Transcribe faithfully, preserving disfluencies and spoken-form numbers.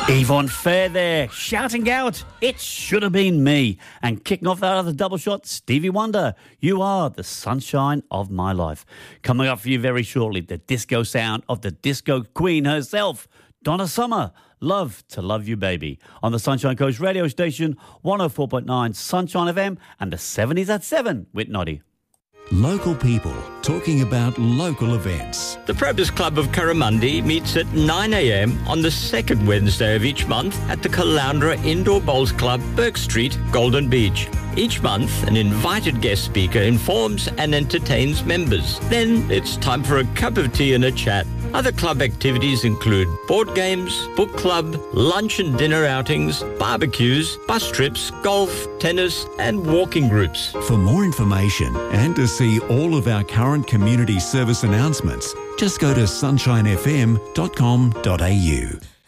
Yvonne Fair there, shouting out, it should have been me. And kicking off that other double shot, Stevie Wonder, you are the sunshine of my life. Coming up for you very shortly, the disco sound of the disco queen herself, Donna Summer. Love to love you, baby. On the Sunshine Coast radio station, one oh four point nine Sunshine F M and the seventies at seven with Noddy. Local people talking about local events. The Probus Club of Curramundi meets at nine a.m. on the second Wednesday of each month at the Caloundra Indoor Bowls Club, Burke Street, Golden Beach. Each month, an invited guest speaker informs and entertains members. Then it's time for a cup of tea and a chat. Other club activities include board games, book club, lunch and dinner outings, barbecues, bus trips, golf, tennis and walking groups. For more information and to see all of our current community service announcements, just go to sunshine f m dot com dot a u.